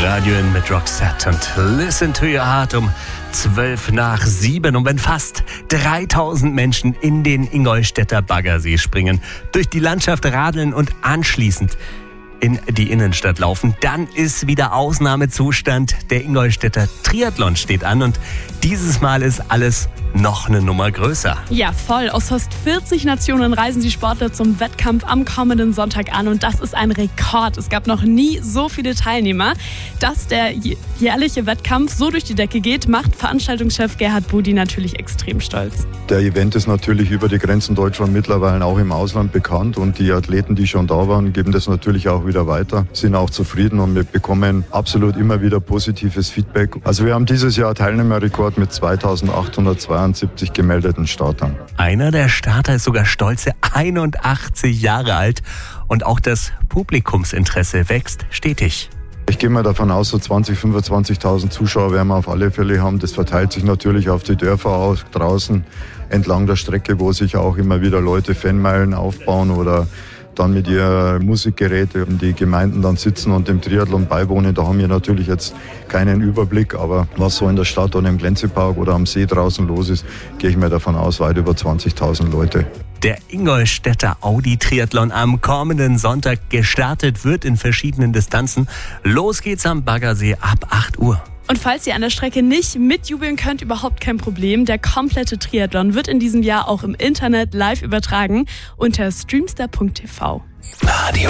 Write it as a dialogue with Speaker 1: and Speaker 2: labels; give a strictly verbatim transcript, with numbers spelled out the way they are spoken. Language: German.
Speaker 1: Radio in mit Roxette und Listen to Your Heart um zwölf nach sieben. Und wenn fast dreitausend Menschen in den Ingolstädter Baggersee springen, durch die Landschaft radeln und anschließend in die Innenstadt laufen, dann ist wieder Ausnahmezustand. Der Ingolstädter Triathlon steht an und dieses Mal ist alles noch eine Nummer größer.
Speaker 2: Ja, voll. Aus fast vierzig Nationen reisen die Sportler zum Wettkampf am kommenden Sonntag an und das ist ein Rekord. Es gab noch nie so viele Teilnehmer. Dass der jährliche Wettkampf so durch die Decke geht, macht Veranstaltungschef Gerhard Budi natürlich extrem stolz.
Speaker 3: Der Event ist natürlich über die Grenzen Deutschland mittlerweile auch im Ausland bekannt und die Athleten, die schon da waren, geben das natürlich auch wieder weiter, sind auch zufrieden und wir bekommen absolut immer wieder positives Feedback. Also wir haben dieses Jahr Teilnehmerrekord mit zweitausendachthundertzweiundsiebzig gemeldeten Startern.
Speaker 1: Einer der Starter ist sogar stolze einundachtzig Jahre alt und auch das Publikumsinteresse wächst stetig.
Speaker 3: Ich gehe mal davon aus, so zwanzigtausend, fünfundzwanzigtausend Zuschauer werden wir auf alle Fälle haben. Das verteilt sich natürlich auf die Dörfer aus, draußen entlang der Strecke, wo sich auch immer wieder Leute Fanmeilen aufbauen oder dann mit ihren Musikgeräten in die Gemeinden dann sitzen und dem Triathlon beiwohnen. Da haben wir natürlich jetzt keinen Überblick, aber was so in der Stadt oder im Glänzepark oder am See draußen los ist, gehe ich mir davon aus, weit über zwanzigtausend Leute.
Speaker 1: Der Ingolstädter Audi-Triathlon am kommenden Sonntag gestartet wird in verschiedenen Distanzen. Los geht's am Baggersee ab acht Uhr.
Speaker 2: Und falls ihr an der Strecke nicht mitjubeln könnt, überhaupt kein Problem. Der komplette Triathlon wird in diesem Jahr auch im Internet live übertragen unter streamster punkt t v.
Speaker 1: Radio